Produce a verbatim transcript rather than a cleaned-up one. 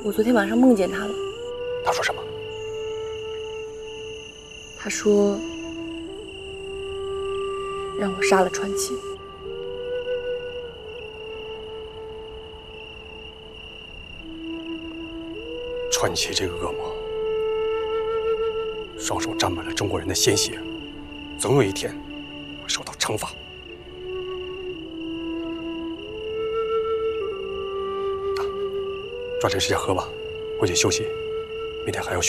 我昨天晚上梦见他了。 他说什么？ 他说让我杀了传奇。 传奇这个恶魔，双手沾满了中国人的鲜血，总有一天会受到惩罚。抓紧时间喝吧，回去休息，明天还要。